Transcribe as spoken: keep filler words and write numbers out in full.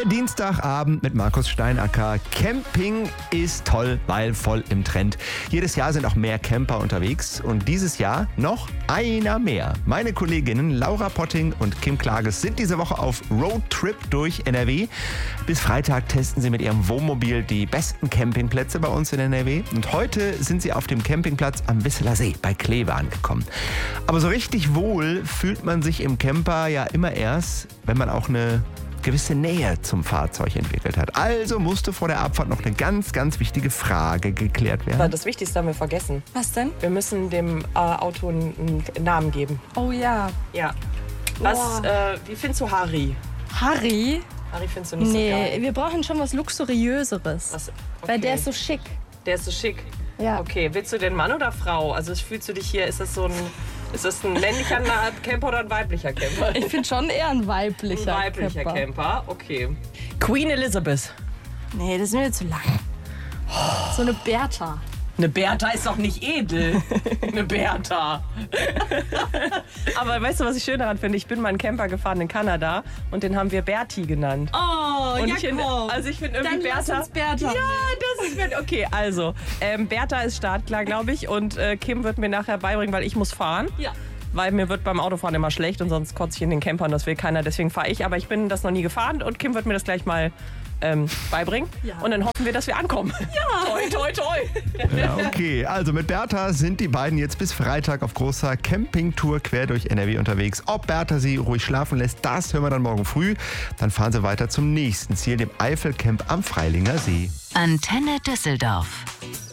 Der Dienstagabend mit Markus Steinacker. Camping ist toll, weil voll im Trend. Jedes Jahr sind auch mehr Camper unterwegs und dieses Jahr noch einer mehr. Meine Kolleginnen Laura Potting und Kim Klages sind diese Woche auf Roadtrip durch N R W. Bis Freitag testen sie mit ihrem Wohnmobil die besten Campingplätze bei uns in N R W. Und heute sind sie auf dem Campingplatz am Wisseler See bei Kleve angekommen. Aber so richtig wohl fühlt man sich im Camper ja immer erst, wenn man auch eine gewisse Nähe zum Fahrzeug entwickelt hat. Also musste vor der Abfahrt noch eine ganz, ganz wichtige Frage geklärt werden. Das Wichtigste haben wir vergessen. Was denn? Wir müssen dem äh, Auto einen, einen Namen geben. Oh ja. Ja. Was, äh, wie findest du Harry? Harry? Harry findest du nicht Nee, so geil. wir brauchen schon was Luxuriöseres. Was? Okay. Weil der ist so schick. Der ist so schick? Ja. Okay, willst du denn Mann oder Frau? Also fühlst du dich hier, ist das so ein, ist das ein männlicher Camper oder ein weiblicher Camper? Ich finde schon eher ein weiblicher, Ein weiblicher Camper. Camper, okay. Queen Elizabeth. Nee, das ist mir zu lang. So eine Bertha. Eine Bertha ist doch nicht edel. Eine Bertha. Aber weißt du, was ich schön daran finde? Ich bin mal einen Camper gefahren in Kanada und den haben wir Berti genannt. Oh, Und ich finde, also ich finde irgendwie Dann lass Bertha. uns Bertha. Ja, das ist Bertha. Okay, also ähm, Bertha ist startklar, glaube ich, und äh, Kim wird mir nachher beibringen, weil ich muss fahren. Ja. Weil mir wird beim Autofahren immer schlecht und sonst kotze ich in den Camper und das will keiner, deswegen fahre ich. Aber ich bin das noch nie gefahren und Kim wird mir das gleich mal ähm, beibringen. Ja. Und dann hoffen wir, dass wir ankommen. Ja. Toi, toi, toi. Ja, okay. Also mit Bertha sind die beiden jetzt bis Freitag auf großer Campingtour quer durch N R W unterwegs. Ob Bertha sie ruhig schlafen lässt, das hören wir dann morgen früh. Dann fahren sie weiter zum nächsten Ziel, dem Eifelcamp am Freilinger See. Antenne Düsseldorf.